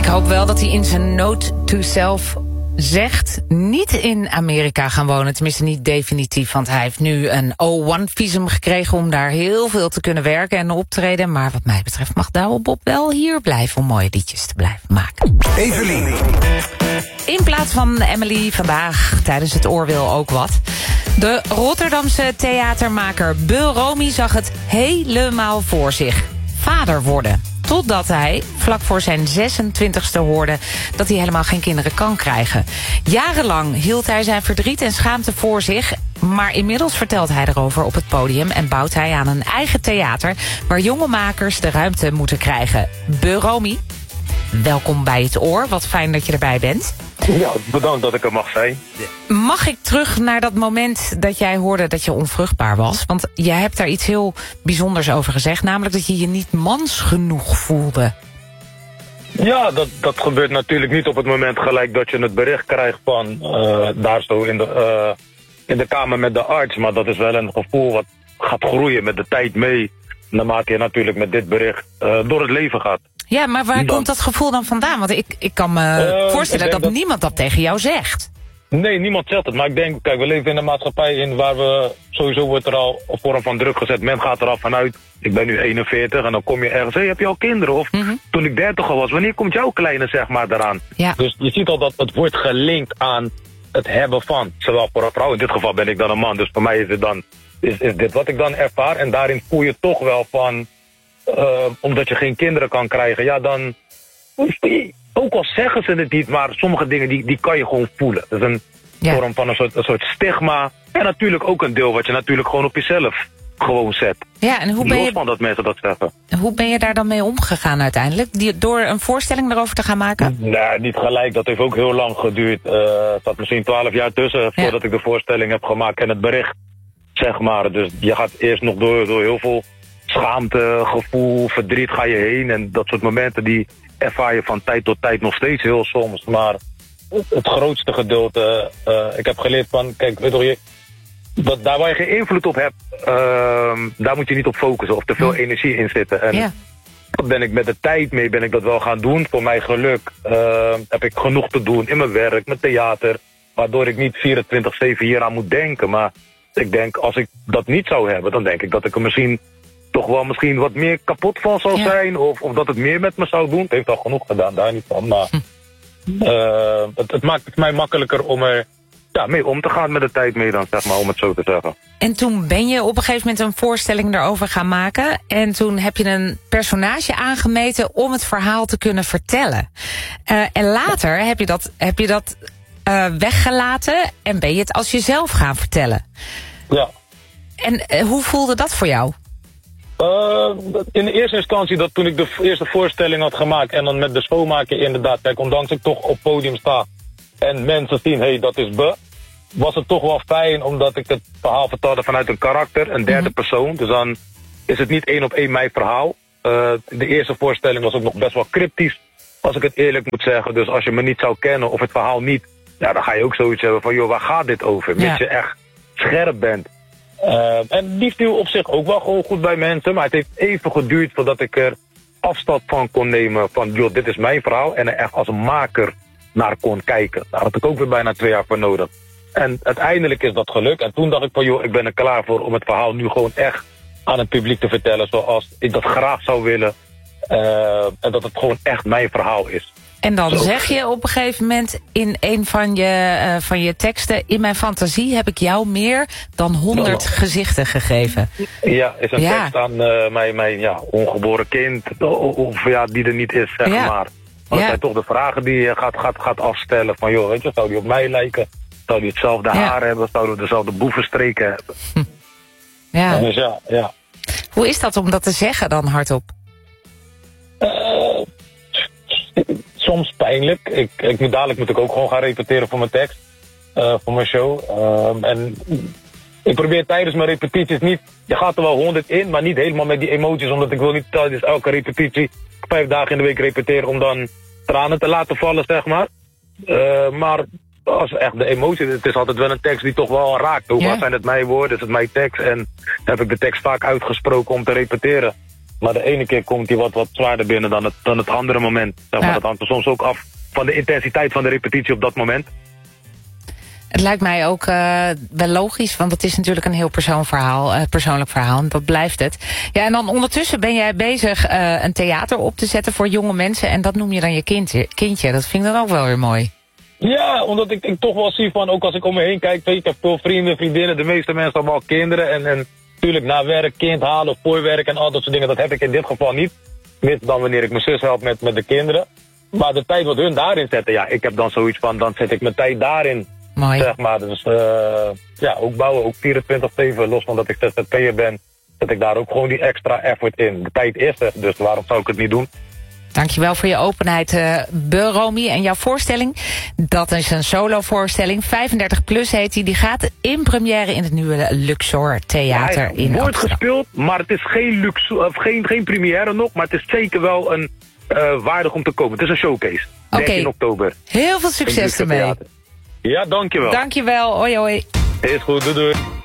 hoop wel dat hij in zijn note to self zegt niet in Amerika gaan wonen. Tenminste niet definitief, want hij heeft nu een O1-visum gekregen om daar heel veel te kunnen werken en optreden. Maar wat mij betreft mag Douwe Bob wel hier blijven om mooie liedjes te blijven maken. Evelien. In plaats van Emily vandaag tijdens het Oorweel ook wat. De Rotterdamse theatermaker Beul Romy zag het helemaal voor zich. Vader worden. Totdat hij vlak voor zijn 26e hoorde dat hij helemaal geen kinderen kan krijgen. Jarenlang hield hij zijn verdriet en schaamte voor zich. Maar inmiddels vertelt hij erover op het podium en bouwt hij aan een eigen theater waar jonge makers de ruimte moeten krijgen. Beul Romy, welkom bij het Oor. Wat fijn dat je erbij bent. Ja, bedankt dat ik er mag zijn. Mag ik terug naar dat moment dat jij hoorde dat je onvruchtbaar was? Want jij hebt daar iets heel bijzonders over gezegd. Namelijk dat je je niet mans genoeg voelde. Ja, dat gebeurt natuurlijk niet op het moment gelijk dat je het bericht krijgt van daar zo in de kamer met de arts. Maar dat is wel een gevoel wat gaat groeien met de tijd mee. Naarmate je natuurlijk met dit bericht door het leven gaat. Ja, maar waar komt dat gevoel dan vandaan? Want ik kan me voorstellen dat niemand dat tegen jou zegt. Nee, niemand zegt het. Maar ik denk, kijk, we leven in een maatschappij in waar we... Sowieso wordt er al een vorm van druk gezet. Men gaat er al vanuit, ik ben nu 41 en dan kom je ergens... Hey, heb je al kinderen? Of toen ik 30 al was, wanneer komt jouw kleine zeg maar eraan? Ja. Dus je ziet al dat het wordt gelinkt aan het hebben van. Zowel voor een vrouw, in dit geval ben ik dan een man. Dus voor mij is het dan, is dit wat ik dan ervaar. En daarin voel je toch wel van... omdat je geen kinderen kan krijgen, ja dan... Ook al zeggen ze het niet, maar sommige dingen die kan je gewoon voelen. Dat is een vorm van een soort stigma. En natuurlijk ook een deel wat je natuurlijk gewoon op jezelf gewoon zet. Ja, en hoe ben je... van dat mensen dat zeggen. Hoe ben je daar dan mee omgegaan uiteindelijk? Door een voorstelling erover te gaan maken? Nee, niet gelijk. Dat heeft ook heel lang geduurd. Het zat misschien 12 jaar tussen voordat ik de voorstelling heb gemaakt en het bericht, zeg maar. Dus je gaat eerst nog door heel veel schaamte, gevoel, verdriet ga je heen. En dat soort momenten die ervaar je van tijd tot tijd nog steeds heel soms. Maar het grootste gedeelte, ik heb geleerd van, kijk, weet je, daar waar je geen invloed op hebt, daar moet je niet op focussen of te veel energie in zitten. En dat ben ik met de tijd mee, ben ik dat wel gaan doen. Voor mijn geluk heb ik genoeg te doen in mijn werk, mijn theater, waardoor ik niet 24/7 hier aan moet denken. Maar ik denk, als ik dat niet zou hebben, dan denk ik dat ik er misschien wat meer kapot van zou zijn. Of dat het meer met me zou doen. Het heeft al genoeg gedaan, daar niet van. Maar het maakt het mij makkelijker om er mee om te gaan met de tijd mee dan, zeg maar, om het zo te zeggen. En toen ben je op een gegeven moment een voorstelling erover gaan maken. En toen heb je een personage aangemeten om het verhaal te kunnen vertellen. En later heb je dat weggelaten en ben je het als jezelf gaan vertellen. Ja. En hoe voelde dat voor jou? In de eerste instantie, dat toen ik de eerste voorstelling had gemaakt en dan met de schoonmaker inderdaad, kijk, ondanks ik toch op podium sta en mensen zien, hey, dat is was het toch wel fijn omdat ik het verhaal vertelde vanuit een karakter, een derde persoon. Dus dan is het niet 1 op 1 mijn verhaal. De eerste voorstelling was ook nog best wel cryptisch, als ik het eerlijk moet zeggen. Dus als je me niet zou kennen of het verhaal niet, ja, dan ga je ook zoiets hebben van, joh, waar gaat dit over? Mits je echt scherp bent. En die viel op zich ook wel gewoon goed bij mensen. Maar het heeft even geduurd voordat ik er afstand van kon nemen. Van, joh, dit is mijn verhaal. En er echt als een maker naar kon kijken. Daar had ik ook weer bijna 2 jaar voor nodig. En uiteindelijk is dat gelukt. En toen dacht ik van, joh, ik ben er klaar voor om het verhaal nu gewoon echt aan het publiek te vertellen. Zoals ik dat graag zou willen. En dat het gewoon echt mijn verhaal is. En dan zeg je op een gegeven moment in een van je teksten, in mijn fantasie heb ik jou meer dan 100 gezichten gegeven. Ja, is een tekst aan mijn ongeboren kind, of die er niet is, zeg maar. Maar dat zijn toch de vragen die je gaat afstellen van, joh, weet je, zou die op mij lijken? Zou die hetzelfde haar hebben? Zouden we dezelfde boevenstreken hebben? Ja. Dus ja. Hoe is dat om dat te zeggen dan hardop? Soms pijnlijk. Dadelijk moet ik ook gewoon gaan repeteren voor mijn tekst. Voor mijn show. En ik probeer tijdens mijn repetities niet... Je gaat er wel 100 in, maar niet helemaal met die emoties. Omdat ik wil niet tijdens elke repetitie 5 dagen in de week repeteren om dan tranen te laten vallen, zeg maar. Maar als echt de emotie... Het is altijd wel een tekst die toch wel raakt. Ook al zijn het mijn woorden, is het mijn tekst. En heb ik de tekst vaak uitgesproken om te repeteren. Maar de ene keer komt hij wat zwaarder binnen dan het andere moment. Zeg maar. Dat hangt er soms ook af van de intensiteit van de repetitie op dat moment. Het lijkt mij ook wel logisch, want het is natuurlijk een heel persoonlijk verhaal. En dat blijft het. Ja, en dan ondertussen ben jij bezig een theater op te zetten voor jonge mensen. En dat noem je dan je kindje. Dat vind ik dan ook wel weer mooi. Ja, omdat ik toch wel zie van, ook als ik om me heen kijk, ik heb veel vrienden, vriendinnen, de meeste mensen hebben al kinderen. En natuurlijk na werk, kind halen, voorwerk en al dat soort dingen, dat heb ik in dit geval niet. Mits dan wanneer ik mijn zus help met de kinderen. Maar de tijd wat hun daarin zetten, ja, ik heb dan zoiets van, dan zet ik mijn tijd daarin. Mooi. Zeg maar, dus ook bouwen, ook 24/7, los van dat ik ZZP'er ben, zet ik daar ook gewoon die extra effort in. De tijd is er, dus waarom zou ik het niet doen? Dankjewel voor je openheid, Beromi. En jouw voorstelling, dat is een solo-voorstelling. 35+ heet die. Die gaat in première in het nieuwe Luxor Theater in Amsterdam. Wordt gespeeld, maar het is geen première nog, maar het is zeker wel een waardig om te komen. Het is een showcase. 13 oktober. Heel veel succes ermee. Ja, dankjewel. Dankjewel. Hoi hoi. Is goed, doei.